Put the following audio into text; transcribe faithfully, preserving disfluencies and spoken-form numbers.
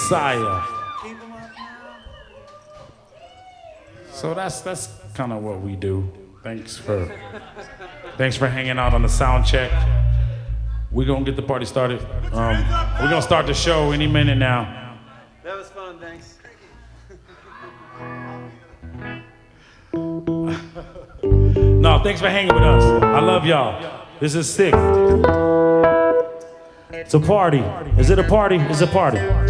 Messiah. So that's that's kind of what we do. Thanks for thanks for hanging out on the sound check. We're gonna get the party started. Um, we're gonna start the show any minute now. That was fun, thanks. No, thanks for hanging with us. I love y'all. This is sick. It's a party. Is it a party? It's a party.